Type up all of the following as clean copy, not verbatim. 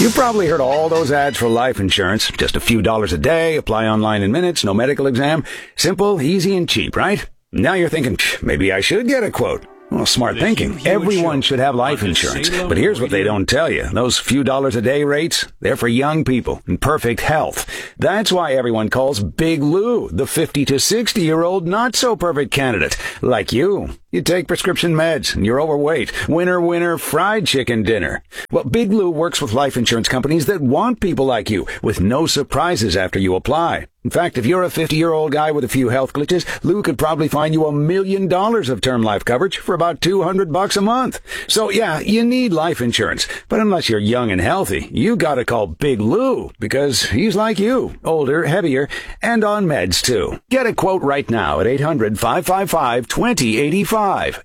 You've probably heard all those ads for life insurance. Just a few dollars a day, apply online in minutes, no medical exam. Simple, easy, and cheap, right? Now you're thinking, maybe I should get a quote. Well, smart thinking. Everyone should have life insurance. But here's what they don't tell you. Those few dollars a day rates, they're for young people in perfect health. That's why everyone calls Big Lou the 50 to 60-year-old not-so-perfect candidate. Like you. You take prescription meds, and you're overweight. Winner, fried chicken dinner. Well, Big Lou works with life insurance companies that want people like you, with no surprises after you apply. In fact, if you're a 50-year-old guy with a few health glitches, Lou could probably find you $1 million of term life coverage for about $200 a month. So yeah, you need life insurance. But unless you're young and healthy, you gotta call Big Lou, because he's like you, older, heavier, and on meds too. Get a quote right now at 800-555-2085.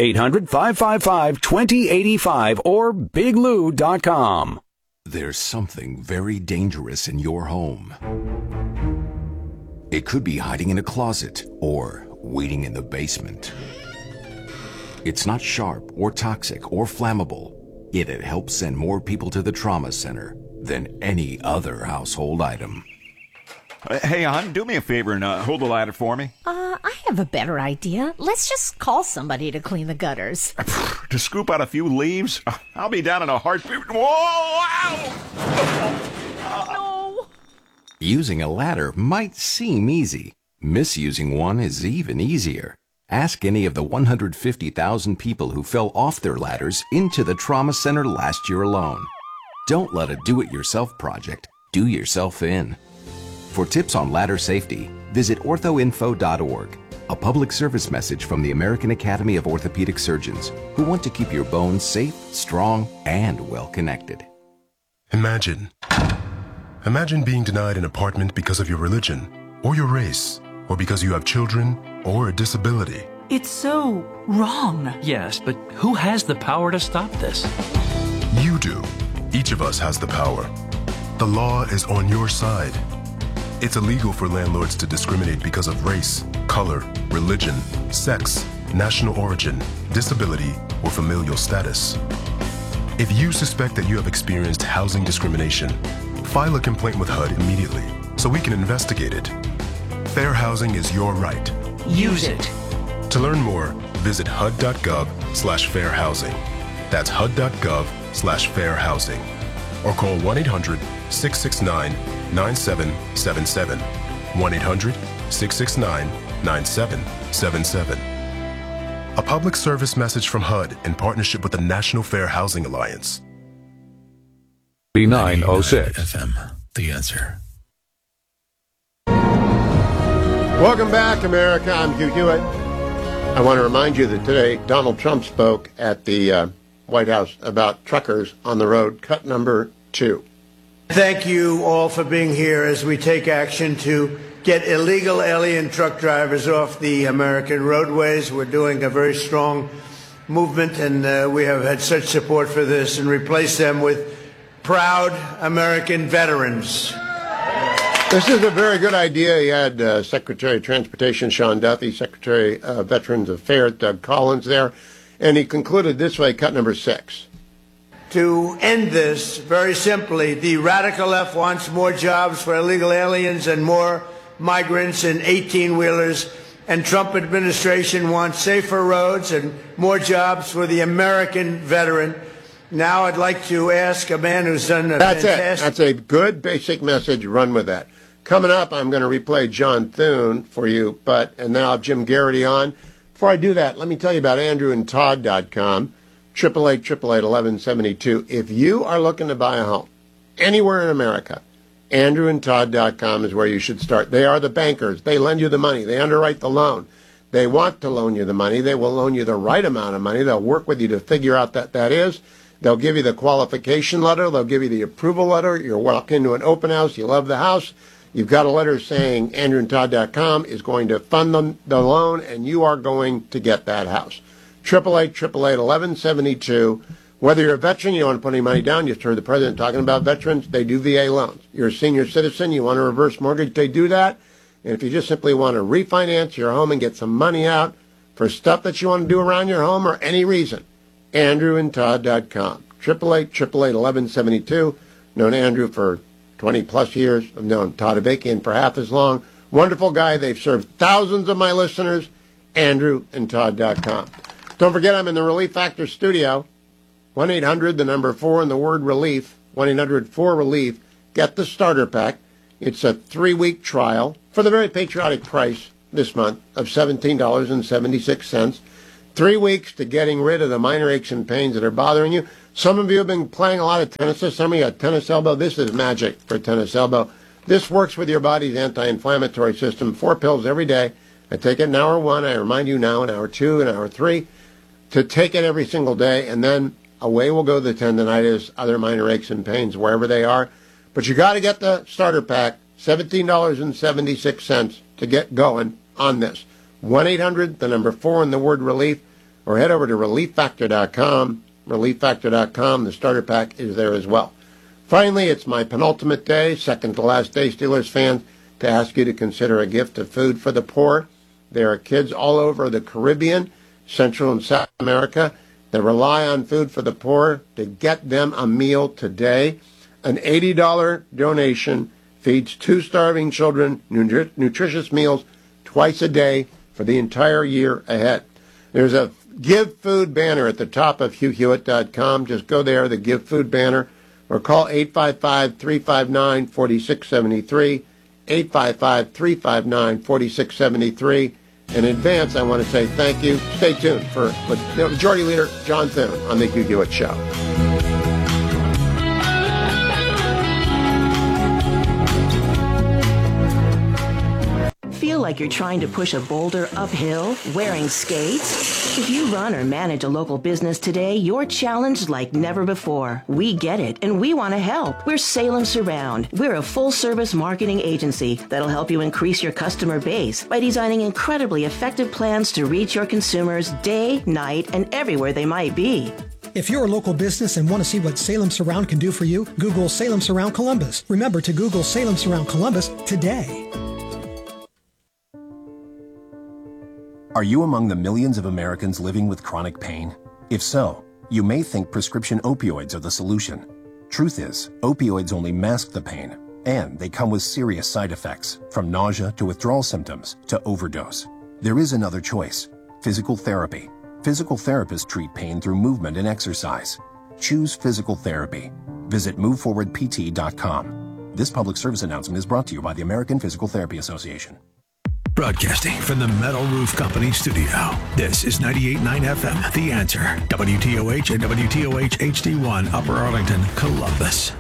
800-555-2085 or biglou.com. There's something very dangerous in your home. It could be hiding in a closet or waiting in the basement. It's not sharp or toxic or flammable, yet it helps send more people to the trauma center than any other household item. Hey, hon, do me a favor and hold the ladder for me. I have a better idea. Let's just call somebody to clean the gutters. To scoop out a few leaves? I'll be down in a heartbeat. Whoa! Ow! No. Using a ladder might seem easy. Misusing one is even easier. Ask any of the 150,000 people who fell off their ladders into the trauma center last year alone. Don't let a do-it-yourself project do yourself in. For tips on ladder safety, visit orthoinfo.org, a public service message from the American Academy of Orthopedic Surgeons, who want to keep your bones safe, strong, and well-connected. Imagine being denied an apartment because of your religion, or your race, or because you have children, or a disability. It's so wrong. Yes, but who has the power to stop this? You do. Each of us has the power. The law is on your side. It's illegal for landlords to discriminate because of race, color, religion, sex, national origin, disability, or familial status. If you suspect that you have experienced housing discrimination, file a complaint with HUD immediately so we can investigate it. Fair housing is your right. Use it. To learn more, visit hud.gov/fairhousing. That's hud.gov/fairhousing. Or call 1-800-669-9777. 1-800-669-9777. A public service message from HUD in partnership with the National Fair Housing Alliance. B906 FM, The Answer. Welcome back, America. I'm Hugh Hewitt. I want to remind you that today Donald Trump spoke at the White House about truckers on the road, cut number 2. Thank you all for being here as we take action to get illegal alien truck drivers off the American roadways. We're doing a very strong movement, and we have had such support for this, and replace them with proud American veterans. This is a very good idea. He had Secretary of Transportation Sean Duffy, Secretary of Veterans Affairs Doug Collins there, and he concluded this way, cut number 6. To end this, very simply, the radical left wants more jobs for illegal aliens and more migrants and 18-wheelers, and Trump administration wants safer roads and more jobs for the American veteran. Now I'd like to ask a man who's done a fantastic... That's a good basic message. Run with that. Coming up, I'm going to replay John Thune for you, and now I have Jim Garrity on. Before I do that, let me tell you about AndrewandTodd.com. 888-888-1172. If you are looking to buy a home anywhere in America, AndrewandTodd.com is where you should start. They are the bankers. They lend you the money. They underwrite the loan. They want to loan you the money. They will loan you the right amount of money. They'll work with you to figure out that is. They'll give you the qualification letter. They'll give you the approval letter. You'll walk into an open house. You love the house. You've got a letter saying AndrewandTodd.com is going to fund the loan, and you are going to get that house. 888-888-1172. Whether you're a veteran, you don't want to put any money down, you just heard the president talking about veterans, they do VA loans. You're a senior citizen, you want a reverse mortgage, they do that. And if you just simply want to refinance your home and get some money out for stuff that you want to do around your home or any reason, AndrewandTodd.com. 888-888-1172. Known Andrew for 20-plus years. I've known Todd Avakian for half as long. Wonderful guy. They've served thousands of my listeners. AndrewandTodd.com. Don't forget, I'm in the Relief Factor studio. 1-800, the number 4, and the word relief. 1-800-4-RELIEF. Get the starter pack. It's a 3-week trial for the very patriotic price this month of $17.76. 3 weeks to getting rid of the minor aches and pains that are bothering you. Some of you have been playing a lot of tennis. Some of you got tennis elbow. This is magic for tennis elbow. This works with your body's anti-inflammatory system. 4 pills every day. I take it in hour 1. I remind you now in hour 2 and hour 3 to take it every single day, and then away will go the tendinitis, other minor aches and pains, wherever they are. But you got to get the starter pack, $17.76 to get going on this. 1-800, the number 4, and the word relief, or head over to ReliefFactor.com. ReliefFactor.com. The starter pack is there as well. Finally, it's my penultimate day, second to last day, Steelers fans, to ask you to consider a gift of food for the poor. There are kids all over the Caribbean, Central and South America that rely on Food for the Poor to get them a meal today. An $80 donation feeds 2 starving children nutritious meals twice a day for the entire year ahead. There's a Give Food banner at the top of HughHewitt.com. Just go there, the Give Food banner, or call 855-359-4673, 855-359-4673. In advance, I want to say thank you. Stay tuned for Majority Leader John Thune on the Hugh Hewitt Show. Feel like you're trying to push a boulder uphill wearing skates? If you run or manage a local business today, you're challenged like never before. We get it, and we want to help. We're Salem Surround. We're a full-service marketing agency that'll help you increase your customer base by designing incredibly effective plans to reach your consumers day, night, and everywhere they might be. If you're a local business and want to see what Salem Surround can do for you, Google Salem Surround Columbus. Remember to Google Salem Surround Columbus today. Are you among the millions of Americans living with chronic pain? If so, you may think prescription opioids are the solution. Truth is, opioids only mask the pain, and they come with serious side effects, from nausea to withdrawal symptoms to overdose. There is another choice: physical therapy. Physical therapists treat pain through movement and exercise. Choose physical therapy. Visit moveforwardpt.com. This public service announcement is brought to you by the American Physical Therapy Association. Broadcasting from the Metal Roof Company studio, this is 98.9 FM, The Answer, WTOH and WTOH HD1, Upper Arlington, Columbus.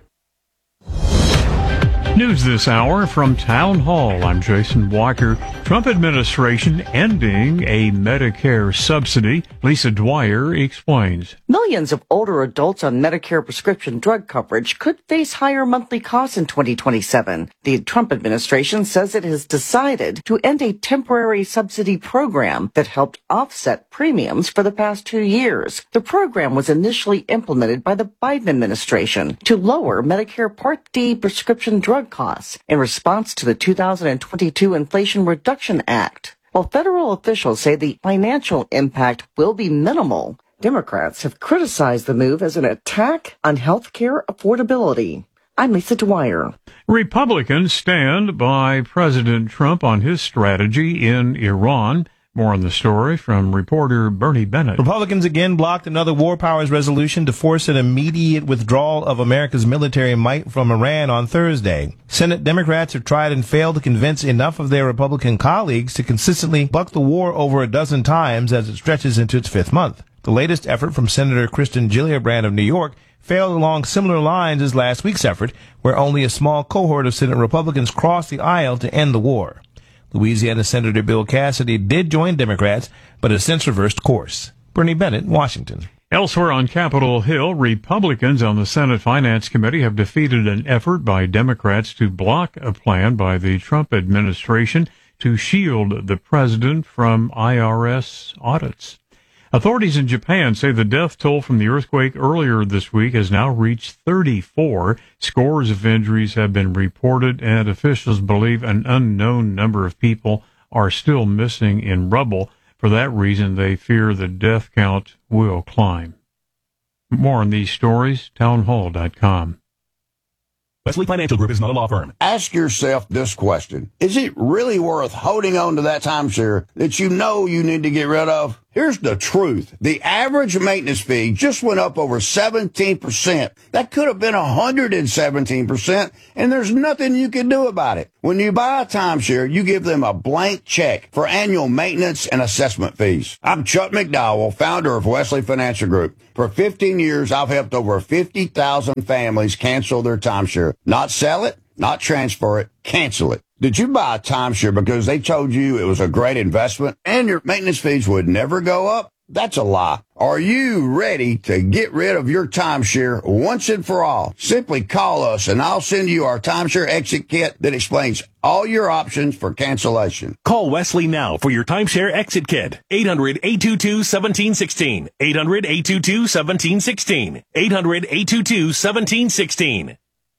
News this hour from Town Hall. I'm Jason Walker. Trump administration ending a Medicare subsidy. Lisa Dwyer explains. Millions of older adults on Medicare prescription drug coverage could face higher monthly costs in 2027. The Trump administration says it has decided to end a temporary subsidy program that helped offset premiums for the past 2 years. The program was initially implemented by the Biden administration to lower Medicare Part D prescription drug costs in response to the 2022 Inflation Reduction Act. While federal officials say the financial impact will be minimal, Democrats have criticized the move as an attack on health care affordability. I'm Lisa Dwyer. Republicans stand by President Trump on his strategy in Iran. More on the story from reporter Bernie Bennett. Republicans again blocked another war powers resolution to force an immediate withdrawal of America's military might from Iran on Thursday. Senate Democrats have tried and failed to convince enough of their Republican colleagues to consistently buck the war over a dozen times as it stretches into its 5th month. The latest effort from Senator Kristen Gillibrand of New York failed along similar lines as last week's effort, where only a small cohort of Senate Republicans crossed the aisle to end the war. Louisiana Senator Bill Cassidy did join Democrats, but has since reversed course. Bernie Bennett, Washington. Elsewhere on Capitol Hill, Republicans on the Senate Finance Committee have defeated an effort by Democrats to block a plan by the Trump administration to shield the president from IRS audits. Authorities in Japan say the death toll from the earthquake earlier this week has now reached 34. Scores of injuries have been reported, and officials believe an unknown number of people are still missing in rubble. For that reason, they fear the death count will climb. More on these stories, townhall.com. Wesley Financial Group is not a law firm. Ask yourself this question. Is it really worth holding on to that timeshare that you know you need to get rid of? Here's the truth. The average maintenance fee just went up over 17%. That could have been 117%, and there's nothing you can do about it. When you buy a timeshare, you give them a blank check for annual maintenance and assessment fees. I'm Chuck McDowell, founder of Wesley Financial Group. For 15 years, I've helped over 50,000 families cancel their timeshare. Not sell it, not transfer it, cancel it. Did you buy a timeshare because they told you it was a great investment and your maintenance fees would never go up? That's a lie. Are you ready to get rid of your timeshare once and for all? Simply call us and I'll send you our timeshare exit kit that explains all your options for cancellation. Call Wesley now for your timeshare exit kit. 800-822-1716. 800-822-1716. 800-822-1716.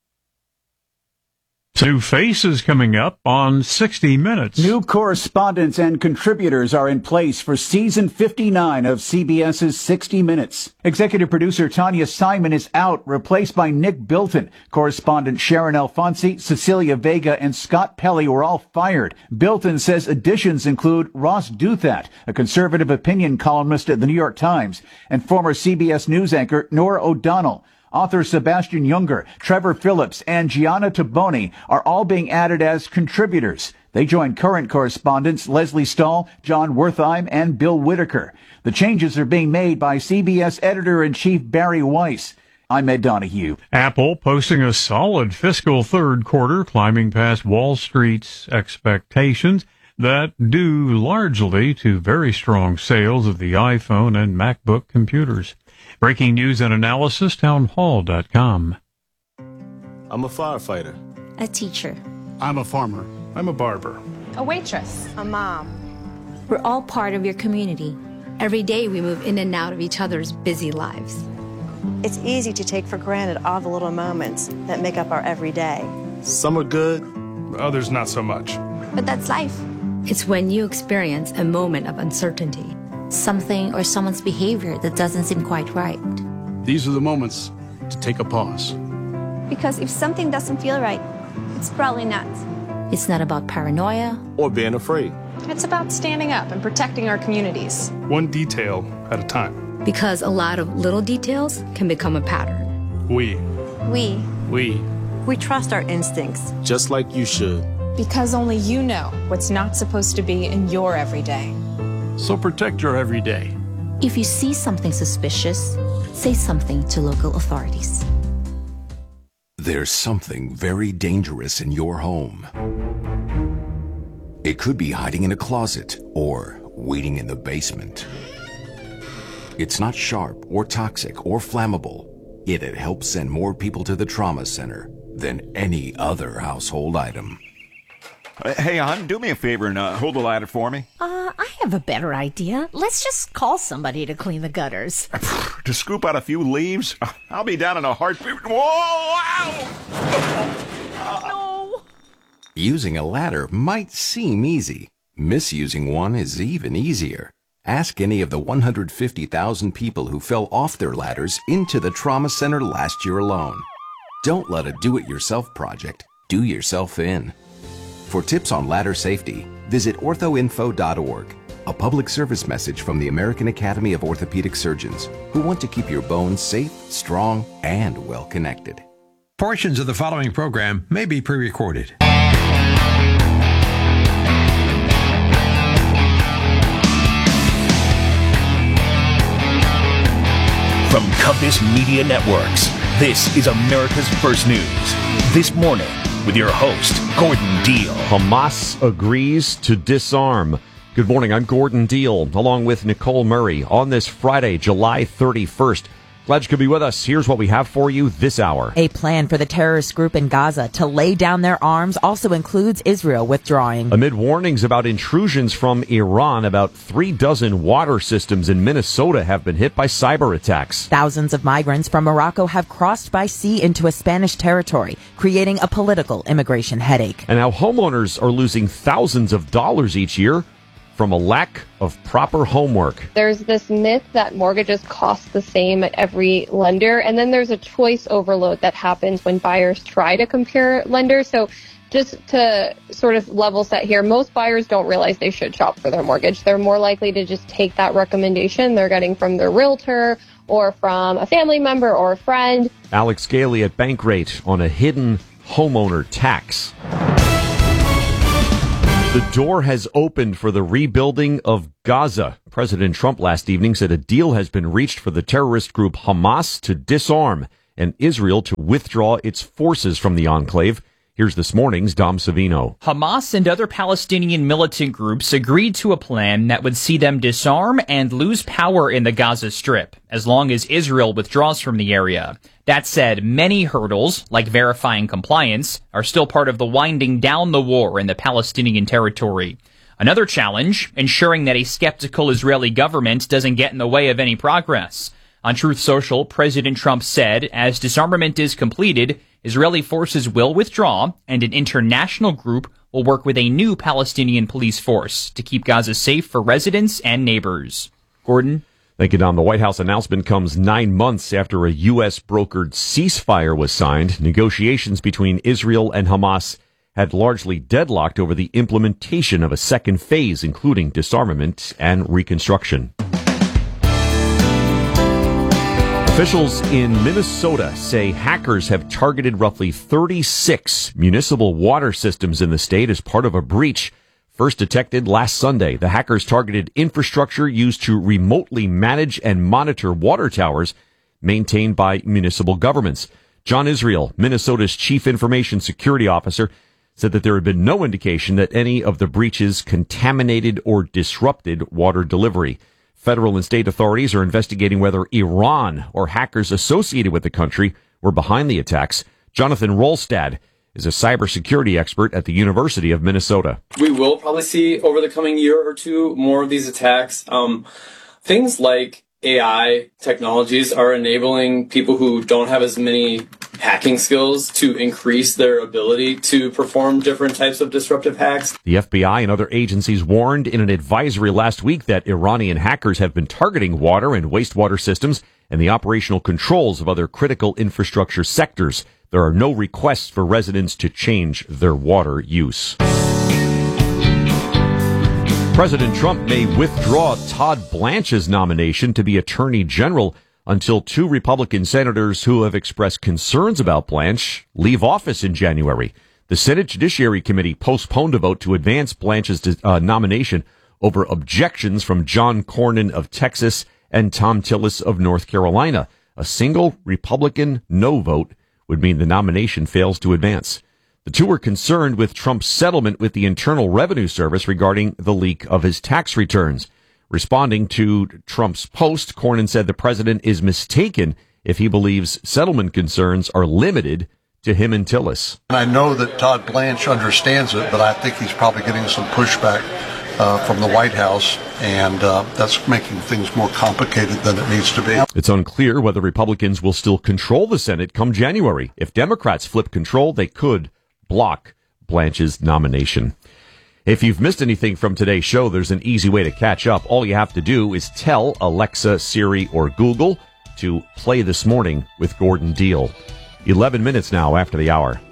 New faces coming up on 60 Minutes. New correspondents and contributors are in place for season 59 of CBS's 60 Minutes. Executive producer Tanya Simon is out, replaced by Nick Bilton. Correspondent Sharon Alfonsi, Cecilia Vega, and Scott Pelley were all fired. Bilton says additions include Ross Douthat, a conservative opinion columnist at the New York Times, and former CBS News anchor Norah O'Donnell. Author Sebastian Junger, Trevor Phillips, and Gianna Taboni are all being added as contributors. They join current correspondents Leslie Stahl, John Wertheim, and Bill Whitaker. The changes are being made by CBS editor-in-chief Barry Weiss. I'm Ed Donahue. Apple posting a solid fiscal third quarter, climbing past Wall Street's expectations. That due largely to very strong sales of the iPhone and MacBook computers. Breaking news and analysis, townhall.com. I'm a firefighter. A teacher. I'm a farmer. I'm a barber. A waitress. A mom. We're all part of your community. Every day we move in and out of each other's busy lives. It's easy to take for granted all the little moments that make up our everyday. Some are good, others not so much. But that's life. It's when you experience a moment of uncertainty. Something or someone's behavior that doesn't seem quite right. These are the moments to take a pause. Because if something doesn't feel right, it's probably not. It's not about paranoia or being afraid. It's about standing up and protecting our communities. One detail at a time. Because a lot of little details can become a pattern. We trust our instincts. Just like you should. Because only you know what's not supposed to be in your everyday. So protect your everyday. If you see something suspicious, say something to local authorities. There's something very dangerous in your home. It could be hiding in a closet or waiting in the basement. It's not sharp or toxic or flammable, yet it helps send more people to the trauma center than any other household item. Hey, hon, do me a favor and hold the ladder for me. I have a better idea. Let's just call somebody to clean the gutters. To scoop out a few leaves? I'll be down in a heartbeat. Whoa! Ow! No! Using a ladder might seem easy. Misusing one is even easier. Ask any of the 150,000 people who fell off their ladders into the trauma center last year alone. Don't let a do-it-yourself project do yourself in. For tips on ladder safety, visit orthoinfo.org, a public service message from the American Academy of Orthopedic Surgeons, who want to keep your bones safe, strong, and well-connected. Portions of the following program may be pre-recorded. From Compass Media Networks, this is America's First News. This morning, with your host, Gordon Deal. Hamas agrees to disarm. Good morning, I'm Gordon Deal, along with Nicole Murray, on this Friday, July 31st. Glad you could be with us. Here's what we have for you this hour. A plan for the terrorist group in Gaza to lay down their arms also includes Israel withdrawing. Amid warnings about intrusions from Iran, about 36 water systems in Minnesota have been hit by cyber attacks. Thousands of migrants from Morocco have crossed by sea into a Spanish territory, creating a political immigration headache. And how homeowners are losing thousands of dollars each year from a lack of proper homework. There's this myth that mortgages cost the same at every lender, and then there's a choice overload that happens when buyers try to compare lenders. So just to sort of level set here, most buyers don't realize they should shop for their mortgage. They're more likely to just take that recommendation they're getting from their realtor or from a family member or a friend. Alex Gailey at Bankrate on a hidden homeowner tax. The door has opened for the rebuilding of Gaza. President Trump last evening said a deal has been reached for the terrorist group Hamas to disarm and Israel to withdraw its forces from the enclave. Here's this morning's Dom Savino. Hamas and other Palestinian militant groups agreed to a plan that would see them disarm and lose power in the Gaza Strip, as long as Israel withdraws from the area. That said, many hurdles, like verifying compliance, are still part of the winding down the war in the Palestinian territory. Another challenge, ensuring that a skeptical Israeli government doesn't get in the way of any progress. On Truth Social, President Trump said, as disarmament is completed, Israeli forces will withdraw, and an international group will work with a new Palestinian police force to keep Gaza safe for residents and neighbors. Gordon? Thank you, Dom. The White House announcement comes 9 months after a U.S.-brokered ceasefire was signed. Negotiations between Israel and Hamas had largely deadlocked over the implementation of a second phase, including disarmament and reconstruction. Officials in Minnesota say hackers have targeted roughly 36 municipal water systems in the state as part of a breach first detected last Sunday. The hackers targeted infrastructure used to remotely manage and monitor water towers maintained by municipal governments. John Israel, Minnesota's chief information security officer, said that there had been no indication that any of the breaches contaminated or disrupted water delivery. Federal and state authorities are investigating whether Iran or hackers associated with the country were behind the attacks. Jonathan Rolstad is a cybersecurity expert at the University of Minnesota. We will probably see over the coming year or two more of these attacks. Things like AI technologies are enabling people who don't have as many hacking skills to increase their ability to perform different types of disruptive hacks. The FBI and other agencies warned in an advisory last week that Iranian hackers have been targeting water and wastewater systems and the operational controls of other critical infrastructure sectors. There are no requests for residents to change their water use. President Trump may withdraw Todd Blanche's nomination to be Attorney General until two Republican senators who have expressed concerns about Blanche leave office in January. The Senate Judiciary Committee postponed a vote to advance Blanche's nomination over objections from John Cornyn of Texas and Tom Tillis of North Carolina. A single Republican no vote would mean the nomination fails to advance. The two were concerned with Trump's settlement with the Internal Revenue Service regarding the leak of his tax returns. Responding to Trump's post, Cornyn said the president is mistaken if he believes settlement concerns are limited to him and Tillis. And I know that Todd Blanche understands it, but I think he's probably getting some pushback from the White House, and that's making things more complicated than it needs to be. It's unclear whether Republicans will still control the Senate come January. If Democrats flip control, they could block Blanche's nomination. If you've missed anything from today's show, there's an easy way to catch up. All you have to do is tell Alexa, Siri, or Google to play This Morning with Gordon Deal. 11 minutes now after the hour.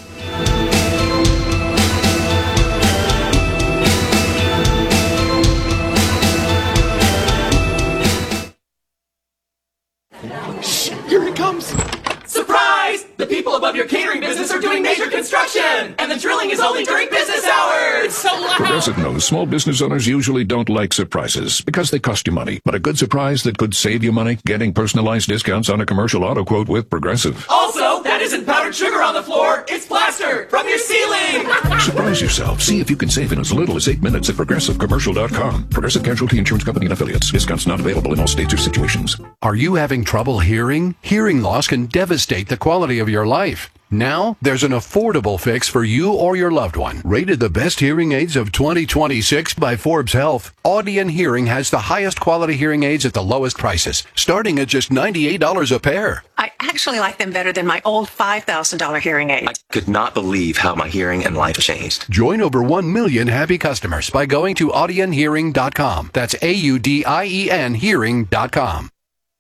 Here it comes! Surprise! The people above your catering business are doing major construction! And the drilling is only during business hours! It's so loud! Progressive knows small business owners usually don't like surprises because they cost you money. But a good surprise that could save you money? Getting personalized discounts on a commercial auto quote with Progressive. Also, that isn't powdered sugar on the floor, it's plaster from your ceiling! Surprise yourself. See if you can save in as little as 8 minutes at ProgressiveCommercial.com. Progressive Casualty Insurance Company and Affiliates. Discounts not available in all states or situations. Are you having trouble hearing? Hearing loss can devastate the quality of your life. Now, there's an affordable fix for you or your loved one. Rated the best hearing aids of 2026 by Forbes Health, Audion Hearing has the highest quality hearing aids at the lowest prices, starting at just $98 a pair. I actually like them better than my old $5,000 hearing aids. I could not believe how my hearing and life changed. Join over 1 million happy customers by going to audionhearing.com. That's AUDIEN hearing.com.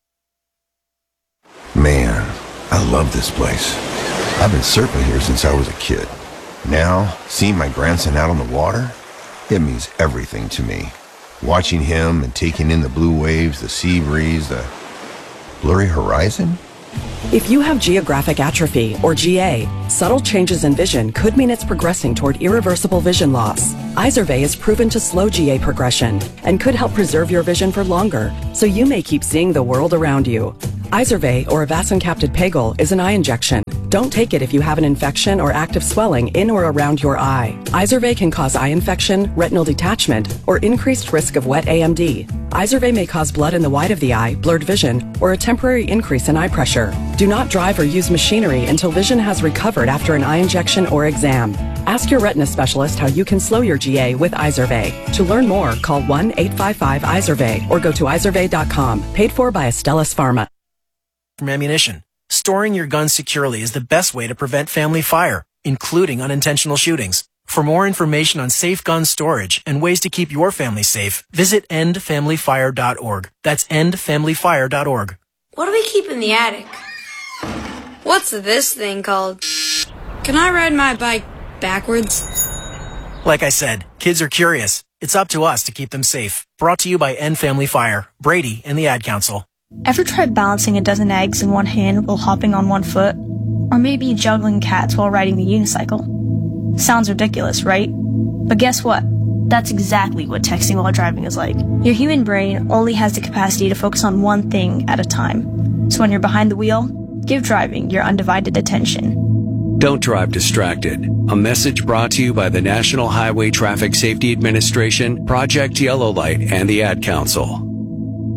Man, I love this place. I've been surfing here since I was a kid. Now, seeing my grandson out on the water, it means everything to me. Watching him and taking in the blue waves, the sea breeze, the blurry horizon. If you have geographic atrophy, or GA, subtle changes in vision could mean it's progressing toward irreversible vision loss. Izervay is proven to slow GA progression and could help preserve your vision for longer, so you may keep seeing the world around you. Izervay, or avacincaptad pegol, is an eye injection. Don't take it if you have an infection or active swelling in or around your eye. Izervay can cause eye infection, retinal detachment, or increased risk of wet AMD. Izervay may cause blood in the white of the eye, blurred vision, or a temporary increase in eye pressure. Do not drive or use machinery until vision has recovered after an eye injection or exam. Ask your retina specialist how you can slow your GA with Izervay. To learn more, call 1-855-IZERVAY or go to izervay.com. Paid for by Astellas Pharma. From ammunition. Storing your gun securely is the best way to prevent family fire, including unintentional shootings. For more information on safe gun storage and ways to keep your family safe, visit endfamilyfire.org. That's endfamilyfire.org. What do we keep in the attic? What's this thing called? Can I ride my bike backwards? Like I said, kids are curious. It's up to us to keep them safe. Brought to you by End Family Fire, Brady, and the Ad Council. Ever tried balancing a dozen eggs in one hand while hopping on one foot? Or maybe juggling cats while riding the unicycle? Sounds ridiculous, right? But guess what? That's exactly what texting while driving is like. Your human brain only has the capacity to focus on one thing at a time. So when you're behind the wheel, give driving your undivided attention. Don't drive distracted. A message brought to you by the National Highway Traffic Safety Administration, Project Yellow Light, and the Ad Council.